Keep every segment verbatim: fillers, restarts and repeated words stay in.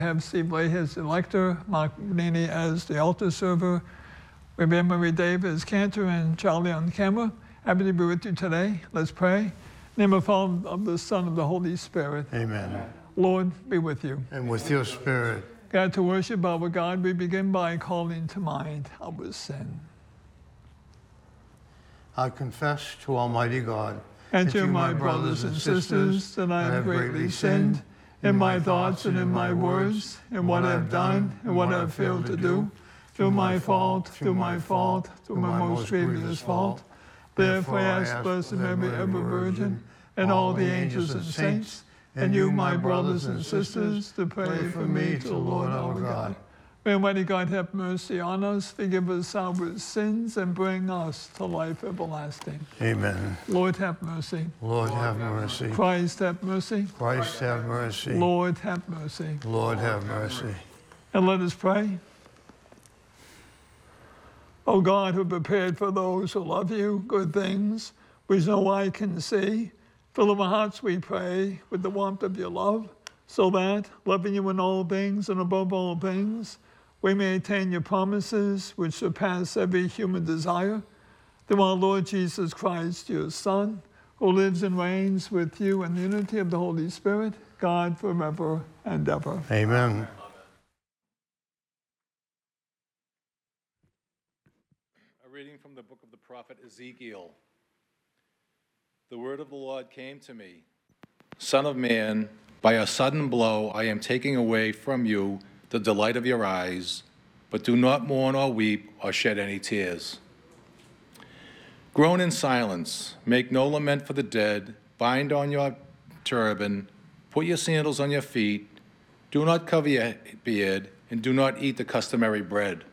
have Steve Leahy as the lector, Mark Nini as the altar server. We have Marie Dave as cantor and Charlie on camera. Happy to be with you today. Let's pray. In the name of the Father, of the Son, of the Holy Spirit. Amen. Lord, be with you. And with your spirit. God, to worship our God, we begin by calling to mind our sin. I confess to Almighty God and to my brothers and sisters that I have greatly sinned in my thoughts and in my words, in what I have done and what I have failed to do, through my fault, through my fault, through my most grievous fault. Therefore I ask Blessed Mary, ever Virgin, and all the angels and saints, and you, my brothers and sisters, to pray for me to the Lord our God. May Almighty God have mercy on us, forgive us our sins, and bring us to life everlasting. Amen. Lord, have mercy. Lord, have mercy. Christ, have mercy. Christ, have mercy. Lord, have mercy. Lord, have mercy. And let us pray. O God, who prepared for those who love you good things which no eye can see, fill our hearts, we pray, with the warmth of your love, so that, loving you in all things and above all things, we may attain your promises which surpass every human desire, through our Lord Jesus Christ, your Son, who lives and reigns with you in the unity of the Holy Spirit, God forever and ever. Amen. A reading from the book of the prophet Ezekiel. The word of the Lord came to me. Son of man, by a sudden blow I am taking away from you the delight of your eyes, but do not mourn or weep or shed any tears. Groan in silence, make no lament for the dead, bind on your turban, put your sandals on your feet, do not cover your beard, and do not eat the customary bread.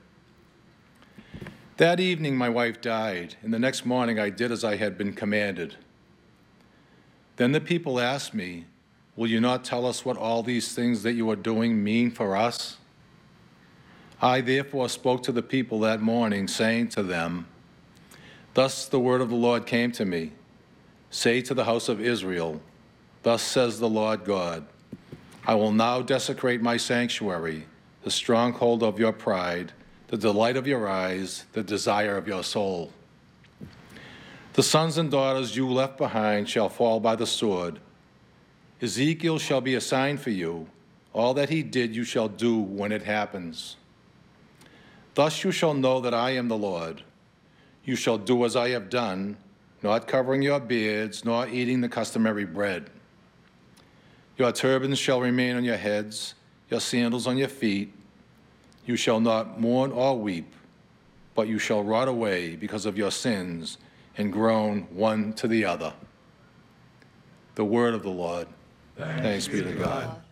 That evening my wife died, and the next morning I did as I had been commanded. Then the people asked me, will you not tell us what all these things that you are doing mean for us? I therefore spoke to the people that morning, saying to them, thus the word of the Lord came to me. Say to the house of Israel, thus says the Lord God, I will now desecrate my sanctuary, the stronghold of your pride, the delight of your eyes, the desire of your soul. The sons and daughters you left behind shall fall by the sword. Ezekiel shall be a sign for you. All that he did you shall do when it happens. Thus you shall know that I am the Lord. You shall do as I have done, not covering your beards, nor eating the customary bread. Your turbans shall remain on your heads, your sandals on your feet. You shall not mourn or weep, but you shall rot away because of your sins and groan one to the other. The word of the Lord. Thanks, Thanks be to God.